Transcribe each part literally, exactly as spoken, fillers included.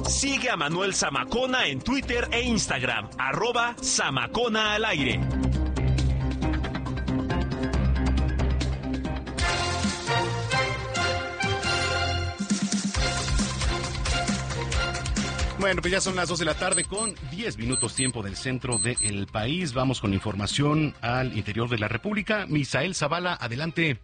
Sigue a Manuel Zamacona en Twitter e Instagram, arroba Zamacona al aire. Bueno, pues ya son las dos de la tarde con diez minutos tiempo del centro del país. Vamos con información al interior de la República. Misael Zavala, adelante.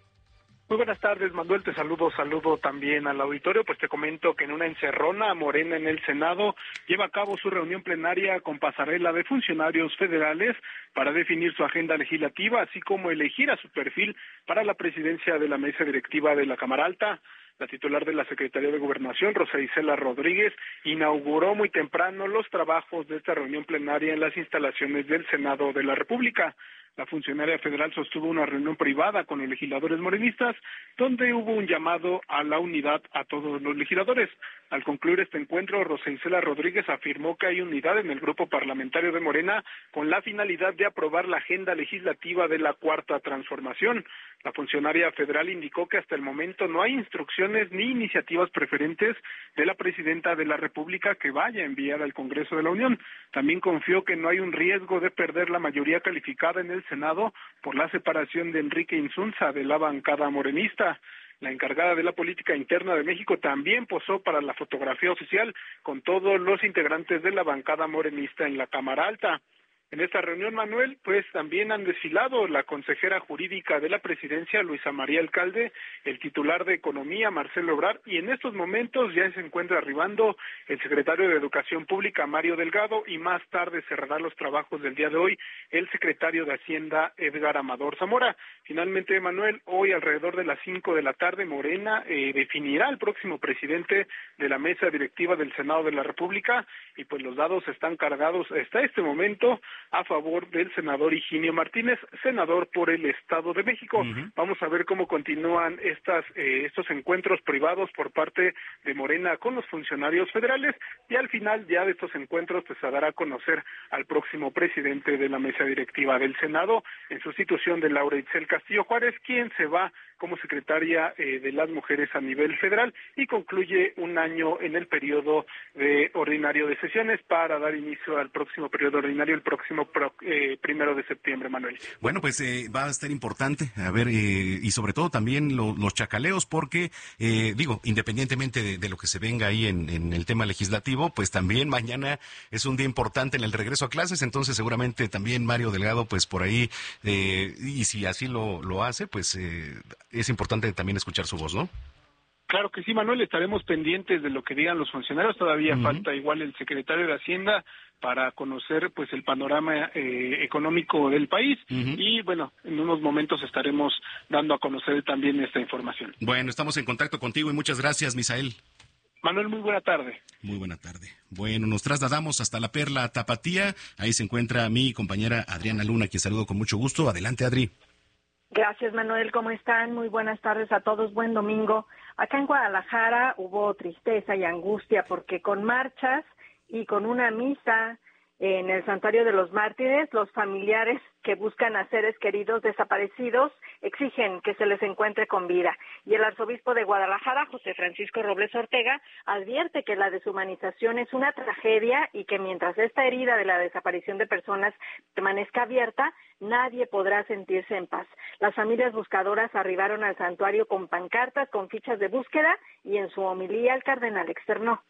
Muy buenas tardes, Manuel, te saludo, saludo también al auditorio, pues te comento que en una encerrona, Morena en el Senado lleva a cabo su reunión plenaria con pasarela de funcionarios federales para definir su agenda legislativa, así como elegir a su perfil para la presidencia de la mesa directiva de la Cámara Alta. La titular de la Secretaría de Gobernación, Rosa Isela Rodríguez, inauguró muy temprano los trabajos de esta reunión plenaria en las instalaciones del Senado de la República. La funcionaria federal sostuvo una reunión privada con los legisladores morenistas, donde hubo un llamado a la unidad a todos los legisladores. Al concluir este encuentro, Rosa Isela Rodríguez afirmó que hay unidad en el grupo parlamentario de Morena con la finalidad de aprobar la agenda legislativa de la Cuarta Transformación. La funcionaria federal indicó que hasta el momento no hay instrucciones ni iniciativas preferentes de la presidenta de la República que vaya a enviar al Congreso de la Unión. También confió que no hay un riesgo de perder la mayoría calificada en el Senado por la separación de Enrique Insunza de la bancada morenista. La encargada de la política interna de México también posó para la fotografía oficial con todos los integrantes de la bancada morenista en la Cámara Alta. En esta reunión, Manuel, pues también han desfilado la consejera jurídica de la presidencia, Luisa María Alcalde, el titular de Economía, Marcelo Ebrard, y en estos momentos ya se encuentra arribando el secretario de Educación Pública, Mario Delgado, y más tarde cerrará los trabajos del día de hoy el secretario de Hacienda, Edgar Amador Zamora. Finalmente, Manuel, hoy alrededor de las cinco de la tarde, Morena eh, definirá al próximo presidente de la mesa directiva del Senado de la República, y pues los dados están cargados hasta este momento a favor del senador Higinio Martínez, senador por el Estado de México. Uh-huh. Vamos a ver cómo continúan estas eh, estos encuentros privados por parte de Morena con los funcionarios federales, y al final ya de estos encuentros pues se dará a conocer al próximo presidente de la mesa directiva del Senado, en sustitución de Laura Itzel Castillo Juárez, quien se va como secretaria eh, de las mujeres a nivel federal y concluye un año en el periodo de ordinario de sesiones para dar inicio al próximo periodo ordinario el próximo pro, eh, primero de septiembre, Manuel. Bueno, pues eh, va a estar importante, a ver, eh, y sobre todo también lo, los chacaleos, porque, eh, digo, independientemente de, de lo que se venga ahí en, en el tema legislativo, pues también mañana es un día importante en el regreso a clases, entonces seguramente también Mario Delgado, pues por ahí, eh, y si así lo, lo hace, pues eh, es importante también escuchar su voz, ¿no? Claro que sí, Manuel, estaremos pendientes de lo que digan los funcionarios. Todavía uh-huh. falta igual el secretario de Hacienda para conocer pues el panorama eh, económico del país uh-huh. y bueno, en unos momentos estaremos dando a conocer también esta información. Bueno, estamos en contacto contigo y muchas gracias, Misael. Manuel, muy buena tarde. Muy buena tarde. Bueno, nos trasladamos hasta la Perla Tapatía. Ahí se encuentra mi compañera Adriana Luna, quien saludo con mucho gusto. Adelante, Adri. Gracias, Manuel. ¿Cómo están? Muy buenas tardes a todos. Buen domingo. Acá en Guadalajara hubo tristeza y angustia porque con marchas y con una misa en el Santuario de los Mártires, los familiares que buscan a seres queridos desaparecidos exigen que se les encuentre con vida. Y el arzobispo de Guadalajara, José Francisco Robles Ortega, advierte que la deshumanización es una tragedia y que mientras esta herida de la desaparición de personas permanezca abierta, nadie podrá sentirse en paz. Las familias buscadoras arribaron al santuario con pancartas, con fichas de búsqueda, y en su homilía el cardenal externó: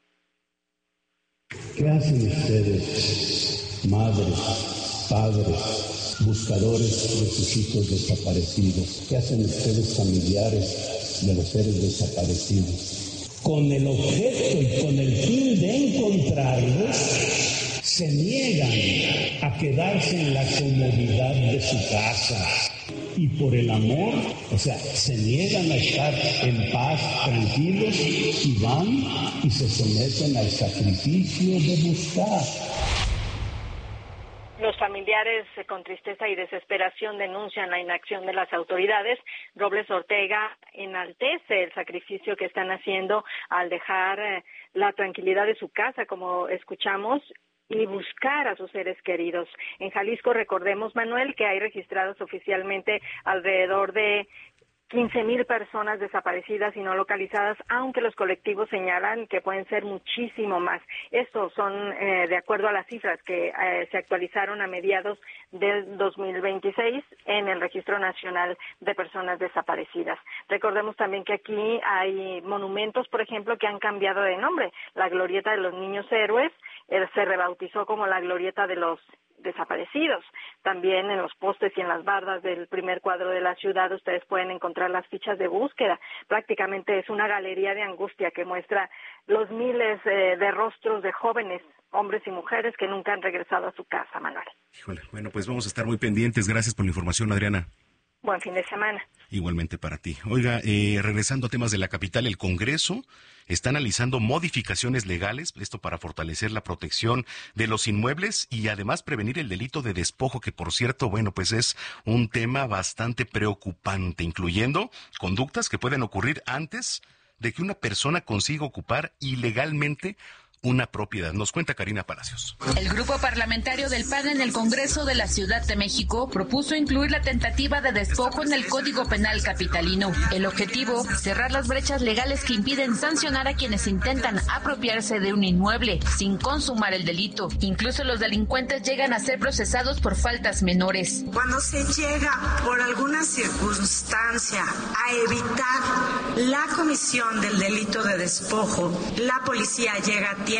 ¿qué hacen ustedes, madres, padres, buscadores de sus hijos desaparecidos? ¿Qué hacen ustedes, familiares de los seres desaparecidos? Con el objeto y con el fin de encontrarlos, se niegan a quedarse en la comodidad de su casa. Y por el amor, o sea, se niegan a estar en paz, tranquilos, y van y se someten al sacrificio de buscar. Los familiares eh, con tristeza y desesperación denuncian la inacción de las autoridades. Robles Ortega enaltece el sacrificio que están haciendo al dejar eh, la tranquilidad de su casa, como escuchamos, y buscar a sus seres queridos. En Jalisco, recordemos, Manuel, que hay registrados oficialmente alrededor de quince mil personas desaparecidas y no localizadas, aunque los colectivos señalan que pueden ser muchísimo más. Estos son eh, de acuerdo a las cifras que eh, se actualizaron a mediados del dos mil veintiséis en el Registro Nacional de Personas Desaparecidas. Recordemos también que aquí hay monumentos, por ejemplo, que han cambiado de nombre. La Glorieta de los Niños Héroes eh, se rebautizó como la Glorieta de los Desaparecidos. También en los postes y en las bardas del primer cuadro de la ciudad ustedes pueden encontrar las fichas de búsqueda. Prácticamente es una galería de angustia que muestra los miles eh, de rostros de jóvenes, hombres y mujeres que nunca han regresado a su casa, Manuel. Híjole, bueno, pues vamos a estar muy pendientes. Gracias por la información, Adriana. Buen fin de semana. Igualmente para ti. Oiga, eh, regresando a temas de la capital, el Congreso está analizando modificaciones legales, esto para fortalecer la protección de los inmuebles y además prevenir el delito de despojo, que por cierto, bueno, pues es un tema bastante preocupante, incluyendo conductas que pueden ocurrir antes de que una persona consiga ocupar ilegalmente una propiedad. Nos cuenta Karina Palacios. El grupo parlamentario del P A N en el Congreso de la Ciudad de México propuso incluir la tentativa de despojo en el Código Penal capitalino. El objetivo, cerrar las brechas legales que impiden sancionar a quienes intentan apropiarse de un inmueble sin consumar el delito. Incluso los delincuentes llegan a ser procesados por faltas menores. Cuando se llega por alguna circunstancia a evitar la comisión del delito de despojo, la policía llega a tiempo